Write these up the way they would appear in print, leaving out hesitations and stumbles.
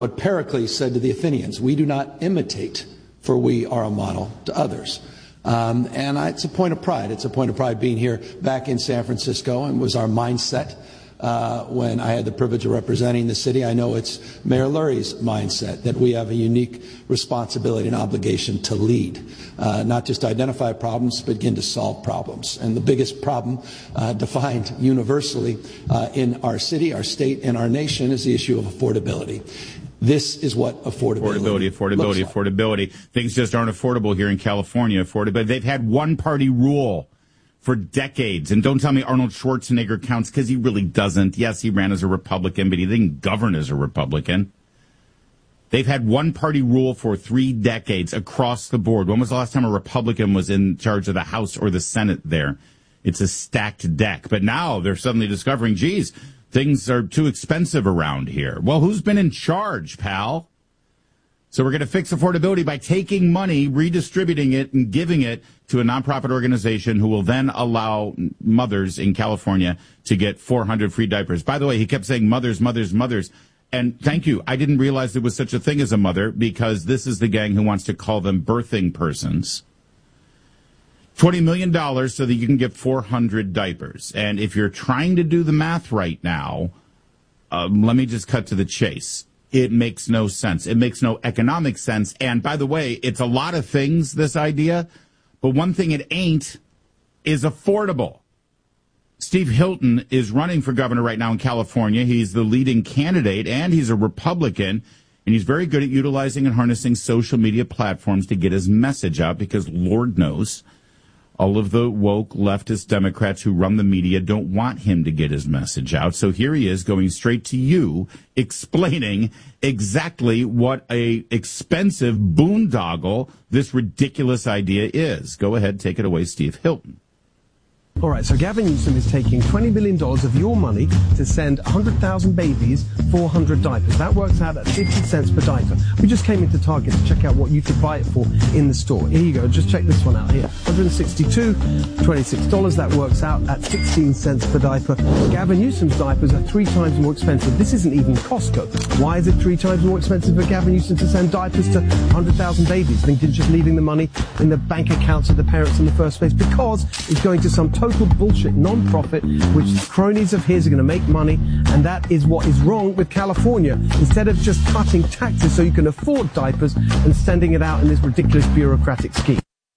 what Pericles said to the Athenians: we do not imitate, for we are a model to others. It's a point of pride. It's a point of pride being here back in San Francisco, and was our mindset when I had the privilege of representing the city. I know it's Mayor Lurie's mindset that we have a unique responsibility and obligation to lead, not just to identify problems, but begin to solve problems. And the biggest problem defined universally in our city, our state, and our nation is the issue of affordability. This is what affordability. Things just aren't affordable here in California. They've had one-party rule for decades. And don't tell me Arnold Schwarzenegger counts, because he really doesn't. Yes, he ran as a Republican, but he didn't govern as a Republican. They've had one-party rule for 3 decades across the board. When was the last time a Republican was in charge of the House or the Senate there? It's a stacked deck. But now they're suddenly discovering, geez, things are too expensive around here. Well, who's been in charge, pal? So we're going to fix affordability by taking money, redistributing it, and giving it to a nonprofit organization who will then allow mothers in California to get 400 free diapers. By the way, he kept saying mothers. And thank you. I didn't realize there was such a thing as a mother, because this is the gang who wants to call them birthing persons. $20 million so that you can get 400 diapers. And if you're trying to do the math right now, let me just cut to the chase. It makes no sense. It makes no economic sense. And by the way, it's a lot of things, this idea, but one thing it ain't is affordable. Steve Hilton is running for governor right now in California. He's the leading candidate, and he's a Republican, and he's very good at utilizing and harnessing social media platforms to get his message out, because Lord knows all of the woke leftist Democrats who run the media don't want him to get his message out. So here he is going straight to you, explaining exactly what a expensive boondoggle this ridiculous idea is. Go ahead, take it away, Steve Hilton. All right, so Gavin Newsom is taking $20 billion of your money to send 100,000 babies 400 diapers. That works out at 50 cents per diaper. We just came into Target to check out what you could buy it for in the store. Here you go. Just check this one out here. $162.26. That works out at 16 cents per diaper. Gavin Newsom's diapers are 3 times more expensive. This isn't even Costco. Why is it 3 times more expensive for Gavin Newsom to send diapers to 100,000 babies than just leaving the money in the bank accounts of the parents in the first place? Because it's going to some total bullshit non-profit, which cronies of his are going to make money, and that is what is wrong with California. Instead of just cutting taxes so you can afford diapers and sending it out in this ridiculous bureaucratic scheme.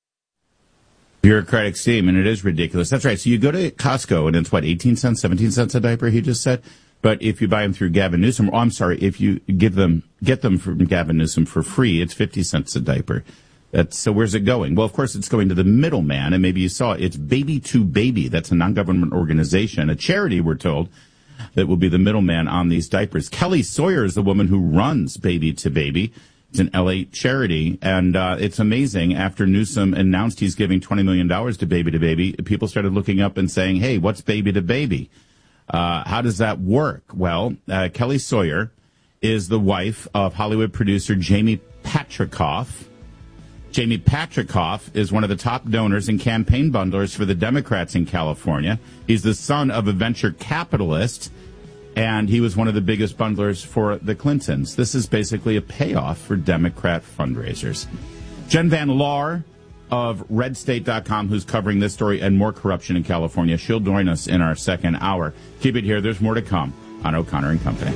Bureaucratic scheme, and it is ridiculous. That's right. So you go to Costco, and it's what, 18 cents, 17 cents a diaper, he just said? But if you buy them through Gavin Newsom, if you get them from Gavin Newsom for free, it's 50 cents a diaper. So where's it going? Well, of course, it's going to the middleman, and maybe you saw it. It's Baby to Baby. That's a non-government organization, a charity, we're told, that will be the middleman on these diapers. Kelly Sawyer is the woman who runs Baby to Baby. It's an L.A. charity, and it's amazing. After Newsom announced he's giving $20 million to Baby, people started looking up and saying, hey, what's Baby to Baby? How does that work? Well, Kelly Sawyer is the wife of Hollywood producer Jamie Patricoff. Jamie Patricoff is one of the top donors and campaign bundlers for the Democrats in California. He's the son of a venture capitalist, and he was one of the biggest bundlers for the Clintons. This is basically a payoff for Democrat fundraisers. Jen Van Laar of RedState.com, who's covering this story and more corruption in California. She'll join us in our second hour. Keep it here. There's more to come on O'Connor and Company.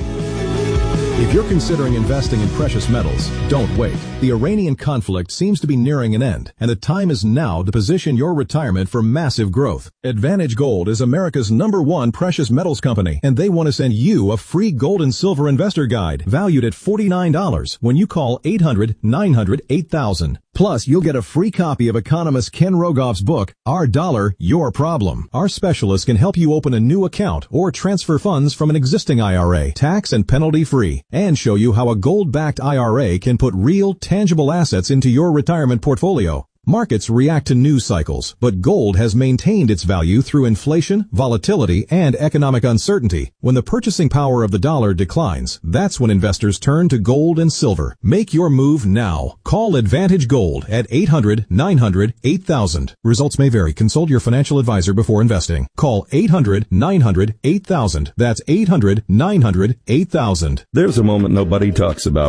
If you're considering investing in precious metals, don't wait. The Iranian conflict seems to be nearing an end, and the time is now to position your retirement for massive growth. Advantage Gold is America's #1 precious metals company, and they want to send you a free gold and silver investor guide valued at $49 when you call 800-900-8000. Plus, you'll get a free copy of economist Ken Rogoff's book, Our Dollar, Your Problem. Our specialists can help you open a new account or transfer funds from an existing IRA, tax and penalty free, and show you how a gold-backed IRA can put real, tangible assets into your retirement portfolio. Markets react to news cycles, but gold has maintained its value through inflation, volatility, and economic uncertainty. When the purchasing power of the dollar declines, that's when investors turn to gold and silver. Make your move now. Call Advantage Gold at 800-900-8000. Results may vary. Consult your financial advisor before investing. Call 800-900-8000. That's 800-900-8000. There's a moment nobody talks about